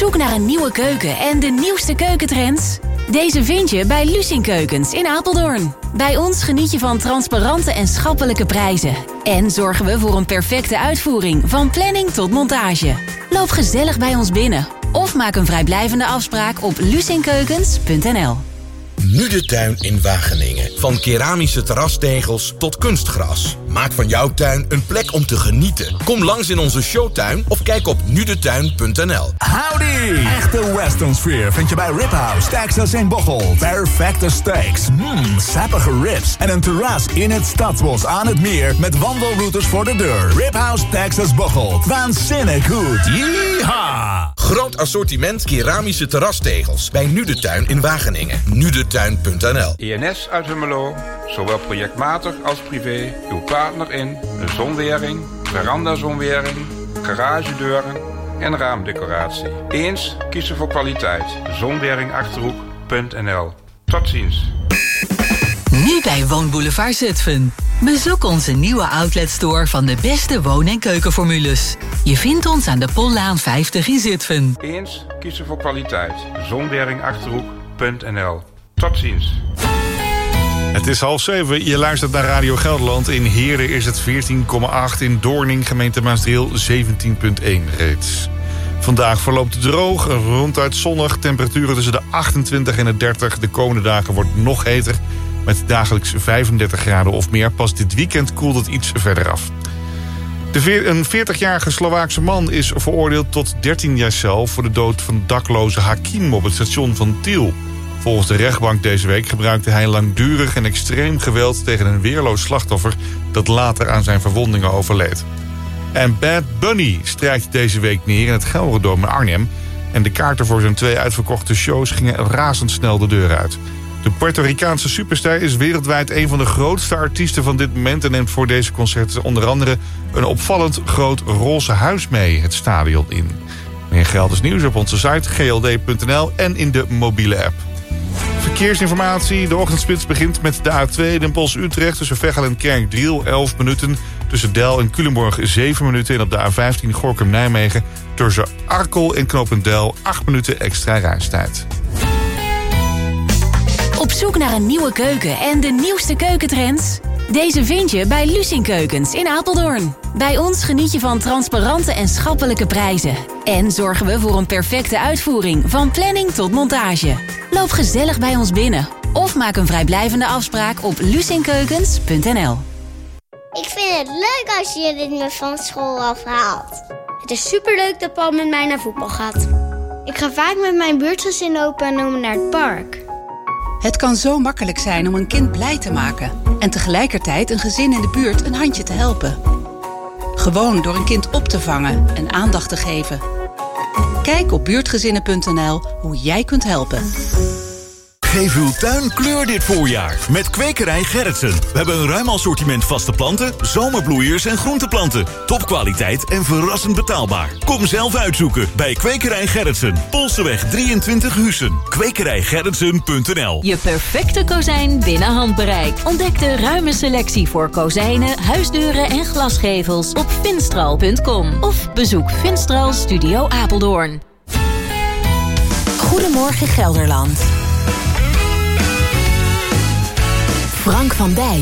zoek naar een nieuwe keuken en de nieuwste keukentrends? Deze vind je bij Lucien Keukens in Apeldoorn. Bij ons geniet je van transparante en schappelijke prijzen. En zorgen we voor een perfecte uitvoering, van planning tot montage. Loop gezellig bij ons binnen of maak een vrijblijvende afspraak op lucienkeukens.nl. Nu de tuin in Wageningen. Van keramische terrastegels tot kunstgras. Maak van jouw tuin een plek om te genieten. Kom langs in onze showtuin of kijk op nudetuin.nl. Howdy! Echte western sfeer vind je bij Rib House, Texas in Bocholt. Perfecte steaks, sappige ribs en een terras in het Stadsbos aan het meer met wandelroutes voor de deur. Rib House, Texas Bocholt. Waanzinnig goed. Yeehaw! Groot assortiment keramische terrastegels bij Nu de Tuin in Wageningen. nudetuin.nl. INS uit Hummelo, zowel projectmatig als privé, uw partner in een zonwering, verandazonwering, garagedeuren en raamdecoratie. Eens kiezen voor kwaliteit. Zonwering-Achterhoek.nl. Tot ziens. Nu bij Woonboulevard Zutphen. Bezoek onze nieuwe outletstore van de beste woon- en keukenformules. Je vindt ons aan de Pollaan 50 in Zutphen. Eens kiezen voor kwaliteit. Zonwering-Achterhoek.nl. Tot ziens. Het is 6:30. Je luistert naar Radio Gelderland. In Heerde is het 14,8. In Doorning, gemeente Maasdriel, 17,1 reeds. Vandaag verloopt droog, ronduit zonnig. Temperaturen tussen de 28 en de 30. De komende dagen wordt nog heter. Met dagelijks 35 graden of meer. Pas dit weekend koelt het iets verder af. Een 40-jarige Slovaakse man is veroordeeld tot 13 jaar cel voor de dood van dakloze Hakim op het station van Tiel. Volgens de rechtbank deze week gebruikte hij langdurig en extreem geweld tegen een weerloos slachtoffer dat later aan zijn verwondingen overleed. En Bad Bunny strijkt deze week neer in het Gelderdoom in Arnhem. En de kaarten voor zijn 2 uitverkochte shows gingen razendsnel de deur uit. De Puerto Ricaanse superster is wereldwijd een van de grootste artiesten van dit moment en neemt voor deze concerten onder andere een opvallend groot roze huis mee het stadion in. Meer Gelders nieuws op onze site gld.nl en in de mobiele app. Verkeersinformatie. De ochtendspits begint met de A2 Den Bosch-Utrecht tussen Veghel en Kerkdriel 11 minuten. Tussen Del en Culemborg 7 minuten. En op de A15 Gorinchem-Nijmegen tussen Arkel en Knopendel 8 minuten extra reistijd. Op zoek naar een nieuwe keuken en de nieuwste keukentrends? Deze vind je bij Lucien Keukens in Apeldoorn. Bij ons geniet je van transparante en schappelijke prijzen. En zorgen we voor een perfecte uitvoering, van planning tot montage. Loop gezellig bij ons binnen of maak een vrijblijvende afspraak op lucienkeukens.nl. Ik vind het leuk als je me van school afhaalt. Het is superleuk dat Paul met mij naar voetbal gaat. Ik ga vaak met mijn buurtgezin opa en oma naar het park. Het kan zo makkelijk zijn om een kind blij te maken en tegelijkertijd een gezin in de buurt een handje te helpen. Gewoon door een kind op te vangen en aandacht te geven. Kijk op buurtgezinnen.nl hoe jij kunt helpen. Geef uw tuin kleur dit voorjaar met Kwekerij Gerritsen. We hebben een ruim assortiment vaste planten, zomerbloeiers en groenteplanten. Topkwaliteit en verrassend betaalbaar. Kom zelf uitzoeken bij Kwekerij Gerritsen. Polsterweg 23 Huissen. Kwekerijgerritsen.nl. Je perfecte kozijn binnen handbereik. Ontdek de ruime selectie voor kozijnen, huisdeuren en glasgevels op finstral.com. Of bezoek Finstral Studio Apeldoorn. Goedemorgen Gelderland. Frank van Dijk.